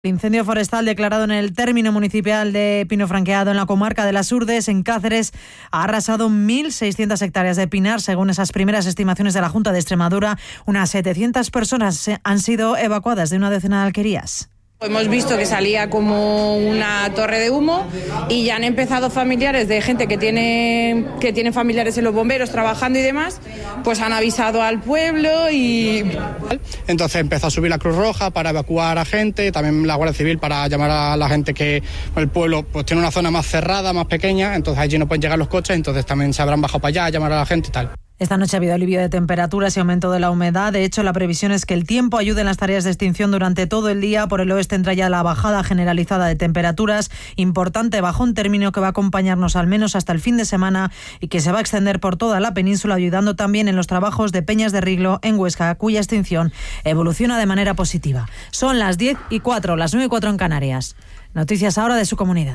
El incendio forestal declarado en el término municipal de Pino Franqueado, en la comarca de Las Urdes, en Cáceres, ha arrasado 1.600 hectáreas de pinar. Según esas primeras estimaciones de la Junta de Extremadura, unas 700 personas han sido evacuadas de una decena de alquerías. Hemos visto que salía como una torre de humo y ya han empezado familiares de gente que tiene familiares en los bomberos trabajando y demás, pues han avisado al pueblo y... Entonces empezó a subir la Cruz Roja para evacuar a gente, también la Guardia Civil para llamar a la gente que el pueblo pues tiene una zona más cerrada, más pequeña, entonces allí no pueden llegar los coches, entonces también se habrán bajado para allá a llamar a la gente y tal. Esta noche ha habido alivio de temperaturas y aumento de la humedad. De hecho, la previsión es que el tiempo ayude en las tareas de extinción durante todo el día. Por el oeste entra ya la bajada generalizada de temperaturas. Importante bajón término que va a acompañarnos al menos hasta el fin de semana y que se va a extender por toda la península, ayudando también en los trabajos de Peñas de Riglo en Huesca, cuya extinción evoluciona de manera positiva. Son las 10:04, las 9:04 en Canarias. Noticias ahora de su comunidad.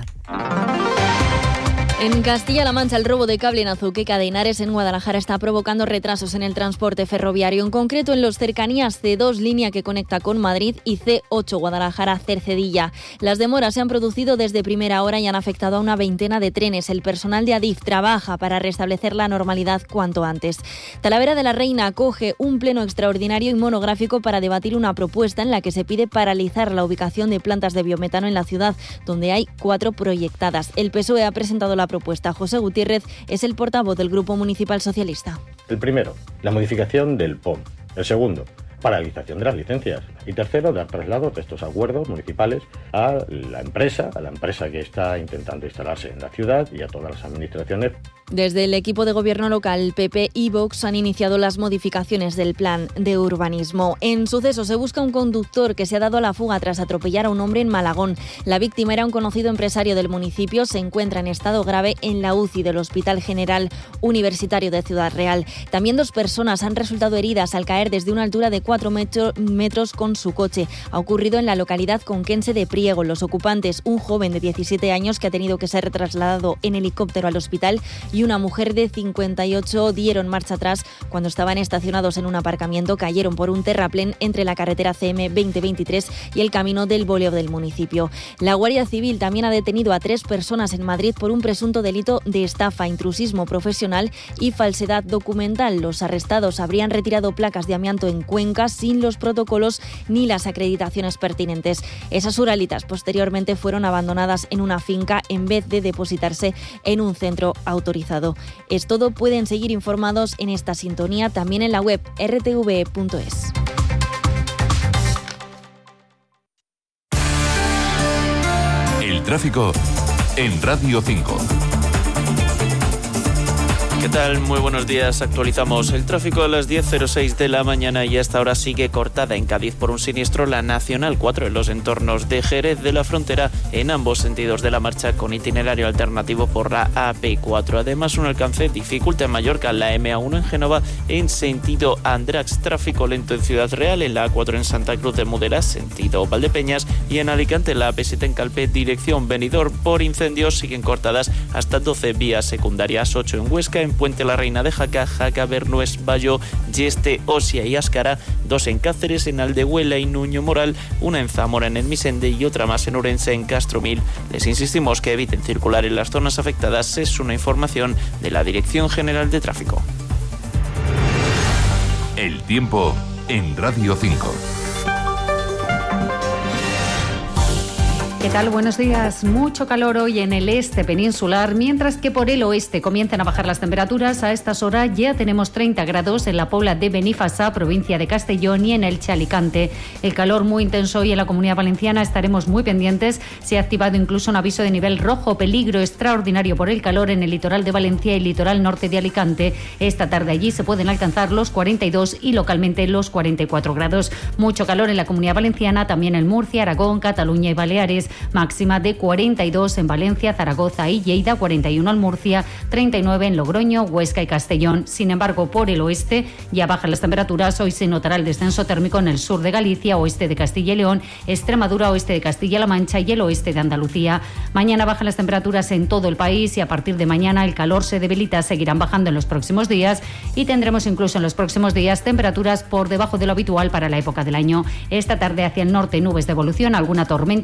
En Castilla-La Mancha, el robo de cable en Azuqueca de Henares, en Guadalajara, está provocando retrasos en el transporte ferroviario, en concreto en los cercanías C2, línea que conecta con Madrid, y C8, Guadalajara-Cercedilla. Las demoras se han producido desde primera hora y han afectado a una veintena de trenes. El personal de Adif trabaja para restablecer la normalidad cuanto antes. Talavera de la Reina acoge un pleno extraordinario y monográfico para debatir una propuesta en la que se pide paralizar la ubicación de plantas de biometano en la ciudad, donde hay 4 proyectadas. El PSOE ha presentado la propuesta. José Gutiérrez es el portavoz del Grupo Municipal Socialista. El primero, la modificación del POM. El segundo, paralización de las licencias. Y tercero, dar traslado de estos acuerdos municipales a la empresa que está intentando instalarse en la ciudad y a todas las administraciones. Desde el equipo de gobierno local, PP y Vox han iniciado las modificaciones del plan de urbanismo. En Suceso se busca un conductor que se ha dado a la fuga tras atropellar a un hombre en Malagón. La víctima era un conocido empresario del municipio, se encuentra en estado grave en la UCI del Hospital General Universitario de Ciudad Real. También 2 personas han resultado heridas al caer desde una altura de 4 metros con su coche. Ha ocurrido en la localidad conquense de Priego. Los ocupantes, un joven de 17 años que ha tenido que ser trasladado en helicóptero al hospital, y una mujer de 58 dieron marcha atrás cuando estaban estacionados en un aparcamiento. Cayeron por un terraplén entre la carretera CM 2023 y el camino del Boleo del municipio. La Guardia Civil también ha detenido a 3 personas en Madrid por un presunto delito de estafa, intrusismo profesional y falsedad documental. Los arrestados habrían retirado placas de amianto en Cuenca sin los protocolos ni las acreditaciones pertinentes. Esas uralitas posteriormente fueron abandonadas en una finca en vez de depositarse en un centro autorizado. Es todo, pueden seguir informados en esta sintonía también en la web rtve.es. El tráfico en Radio 5. ¿Qué tal? Muy buenos días. Actualizamos el tráfico a las 10:06 de la mañana y hasta ahora sigue cortada en Cádiz por un siniestro la Nacional 4 en los entornos de Jerez de la Frontera en ambos sentidos de la marcha, con itinerario alternativo por la AP4. Además, un alcance dificulta en Mallorca la MA1 en Génova en sentido Andratx. Tráfico lento en Ciudad Real, en la A4 en Santa Cruz de Mudela sentido Valdepeñas, y en Alicante la AP7 en Calpe dirección Benidorm por incendios siguen cortadas hasta 12 vías secundarias, 8 en Huesca, en Puente la Reina de Jaca, Bernués, Bayo, Yeste, Osia y Áscara, 2 en Cáceres, en Aldehuela y Nuño Moral, 1 en Zamora en el Misende y otra más en Orense en Castromil. Les insistimos que eviten circular en las zonas afectadas. Es una información de la Dirección General de Tráfico. El tiempo en Radio 5. ¿Qué tal? Buenos días. Mucho calor hoy en el este peninsular, mientras que por el oeste comienzan a bajar las temperaturas. A estas horas ya tenemos 30 grados en la Pobla de Benifazá, provincia de Castellón, y en Elche, Alicante. El calor muy intenso hoy en la Comunidad Valenciana, estaremos muy pendientes. Se ha activado incluso un aviso de nivel rojo, peligro extraordinario por el calor en el litoral de Valencia y el litoral norte de Alicante. Esta tarde allí se pueden alcanzar los 42 y localmente los 44 grados. Mucho calor en la Comunidad Valenciana, también en Murcia, Aragón, Cataluña y Baleares. máxima de 42 en Valencia, Zaragoza y Lleida, 41 en Murcia, 39 en Logroño, Huesca y Castellón. Sin embargo, por el oeste ya bajan las temperaturas. Hoy se notará el descenso térmico en el sur de Galicia, oeste de Castilla y León, Extremadura, oeste de Castilla-La Mancha y el oeste de Andalucía. Mañana bajan las temperaturas en todo el país y a partir de mañana el calor se debilita. Seguirán bajando en los próximos días y tendremos incluso en los próximos días temperaturas por debajo de lo habitual para la época del año. Esta tarde hacia el norte nubes de evolución, alguna tormenta